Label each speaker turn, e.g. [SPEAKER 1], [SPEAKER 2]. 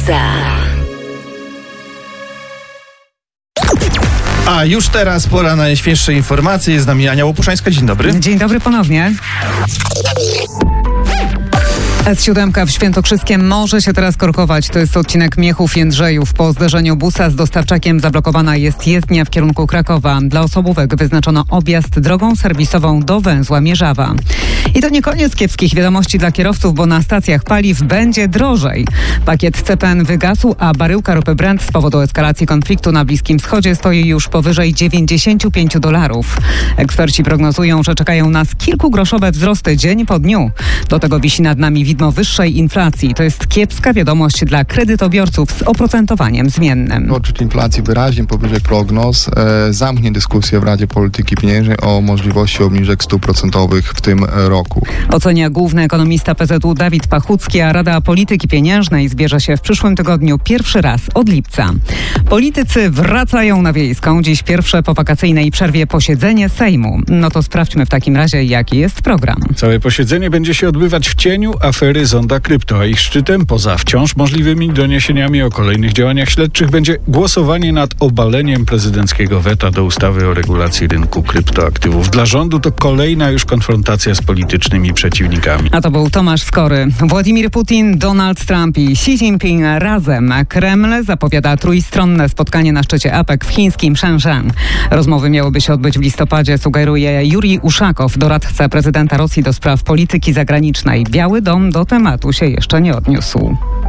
[SPEAKER 1] Busa.
[SPEAKER 2] A już teraz pora na najświeższe informacje. Jest z nami Ania Łopuszańska. Dzień dobry.
[SPEAKER 3] Dzień dobry ponownie. S7 w Świętokrzyskiem może się teraz korkować. To jest odcinek Miechów-Jędrzejów. Po zderzeniu busa z dostawczakiem zablokowana jest jezdnia w kierunku Krakowa. Dla osobówek wyznaczono objazd drogą serwisową do węzła Mierzawa. I to nie koniec kiepskich wiadomości dla kierowców, bo na stacjach paliw będzie drożej. Pakiet CPN wygasł, a baryłka ropy Brent z powodu eskalacji konfliktu na Bliskim Wschodzie stoi już powyżej $95. Eksperci prognozują, że czekają nas kilkugroszowe wzrosty dzień po dniu. Do tego wisi nad nami widmo wyższej inflacji. To jest kiepska wiadomość dla kredytobiorców z oprocentowaniem zmiennym.
[SPEAKER 4] Odczyt inflacji wyraźnie powyżej prognoz zamknie dyskusję w Radzie Polityki Pieniężnej o możliwości obniżek stóp procentowych w tym roku.
[SPEAKER 3] Ocenia główny ekonomista PZU Dawid Pachucki, a Rada Polityki Pieniężnej zbierze się w przyszłym tygodniu pierwszy raz od lipca. Politycy wracają na Wiejską. Dziś pierwsze po wakacyjnej przerwie posiedzenie Sejmu. No to sprawdźmy w takim razie, jaki jest program.
[SPEAKER 5] Całe posiedzenie będzie się odbywać w cieniu afery Zonda Krypto, a ich szczytem, poza wciąż możliwymi doniesieniami o kolejnych działaniach śledczych, będzie głosowanie nad obaleniem prezydenckiego weta do ustawy o regulacji rynku kryptoaktywów. Dla rządu to kolejna już konfrontacja z politycznymi przeciwnikami.
[SPEAKER 3] A to był Tomasz Skory. Władimir Putin, Donald Trump i Xi Jinping razem. Kreml zapowiada trójstronne spotkanie na szczycie APEC w chińskim Shenzhen. Rozmowy miałyby się odbyć w listopadzie, sugeruje Jurij Uszakow, doradca prezydenta Rosji do spraw polityki zagranicznej. Biały Dom do tematu się jeszcze nie odniósł.